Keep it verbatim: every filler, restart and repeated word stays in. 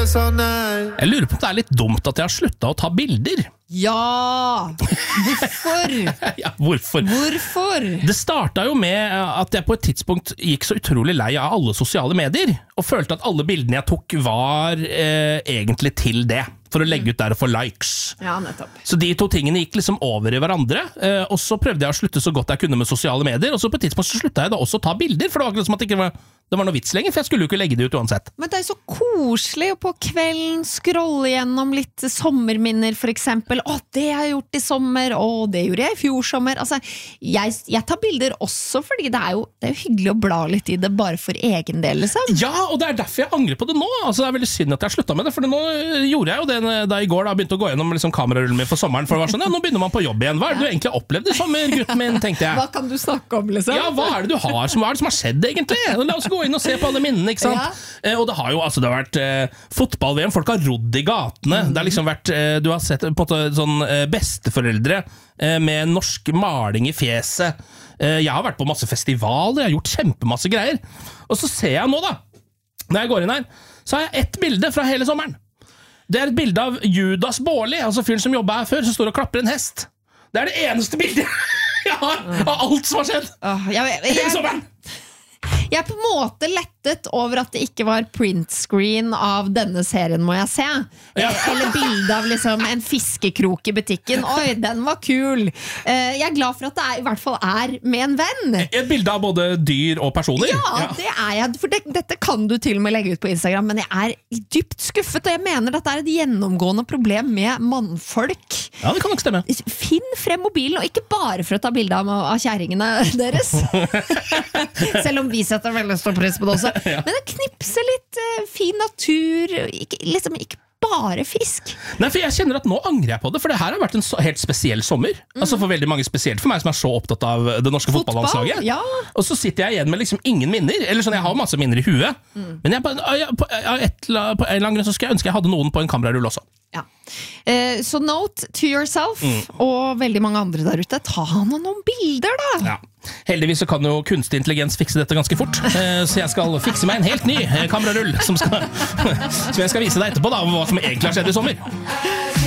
Jeg lurer på om det er litt dumt at jeg har sluttet å ta bilder. Ja! Hvorfor? Ja, hvorfor? Hvorfor? Det startet jo med at jeg på et tidspunkt gikk så utrolig lei av alle sosiale medier, og følte at alle bildene jeg tok var eh, egentlig til det, for å legge ut der og få likes. Ja, nettopp. Så de to tingene gikk liksom over i hverandre, eh, og så prøvde jeg å slutte så godt jeg kunne med sosiale medier, og så på et tidspunkt så sluttet jeg da også å ta bilder, for det var ikke liksom at det ikke var, det var noe vits lenger, for jeg skulle jo ikke legge det ut uansett. Men det er så koselig å på kvelden scrolle gjennom litt sommerminner, for eksempel. Å, det har jeg gjort i sommer, å, det gjorde jeg i fjor sommer. Altså, jeg, jeg tar bilder også, fordi det er, jo, det er jo hyggelig å bla litt i det, bare for egen del, liksom. Ja, og det er derfor jeg angrer på det nå. Altså, det er veldig synd at jeg sluttet med det, for nå gjorde jeg jo det da i går da begynte å gå gjennom liksom, kamerarullen min for sommeren, for det var sånn, ja, nå begynner man på jobb igjen. Hva er det du egentlig har opplevd i sommer, gutten min, tenkte jeg. Hva kan du snakke om, liksom? Ja, hva er det du har, som, hva er det som har skjedd egentlig? La oss gå inn og se på alle minnene, ikke sant? Ja. Eh, og det har jo, altså, det har vært eh, fotball-V M, folk har rodd i gatene, mm. det har liksom vært, eh, du har sett på en måte sånn eh, besteforeldre eh, med norsk maling i fjeset. Eh, jeg har vært på masse festivaler, jeg har gjort kjempemasse greier. Og så ser jeg nå da, når jeg går inn her, så har jeg ett bilde fra hele sommeren. Det er et bilde av Judas Bårli, altså fyren som jobbet her før, som står og klapper en hest. Det er det eneste bildet jeg har av alt som har skjedd uh, jeg, jeg, hele sommeren. Jeg er på en måte lettet over at det ikke var printscreen av denne serien, må jeg se. Ja. Eller bilde av liksom en fiskekrok i butikken. Oi, den var kul. Jeg er glad for at det er, i hvert fall er med en venn. Et bilde av både dyr og personer? Ja, ja. Det er jeg. For det, dette kan du til og med legge ut på Instagram, men jeg er dypt skuffet, og jeg mener dette er et gjennomgående problem med mannfolk. Ja, det kan nok stemme. Finn frem mobilen, og ikke bare for å ta bilde av, av kjæringene deres. Selv om vi setter veldig stor pris på det også. Ja. Men det knipser litt uh, fin natur, ikke, liksom ikke bare fisk. Nei, for jeg kjenner at nå angrer jeg på det, for det her har vært en så, helt spesiell sommer. Mm. Altså for veldig mange spesielt, for meg som er så opptatt av det norske Fotball, fotballandslaget. Ja. Og så sitter jeg igjen med liksom ingen minner, eller sånn, jeg har masse minner i huet, mm. men jeg, på, jeg, på, et, på en eller annen grunn så skulle jeg ønske jeg hadde noen på en kamerarull også. Ja. Eh, så note to yourself, mm. og veldig mange andre der ute, ta han noen bilder da. Ja. Heldigvis så kan jo kunstig intelligens fikse dette ganske fort, eh, så jeg skal fikse meg en helt ny eh, kamerarull som, skal, som jeg skal vise deg etterpå da, hva som egentlig har skjedd i sommer.